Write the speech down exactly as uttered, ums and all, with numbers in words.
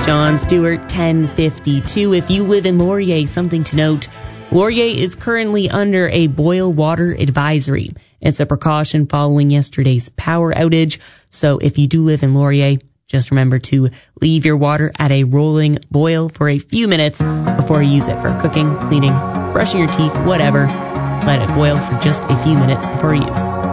Jon Stewart, ten fifty-two. If you live in Laurier, something to note. Laurier is currently under a boil water advisory. It's a precaution following yesterday's power outage. So if you do live in Laurier, just remember to leave your water at a rolling boil for a few minutes before you use it for cooking, cleaning, brushing your teeth, whatever. Let it boil for just a few minutes before use.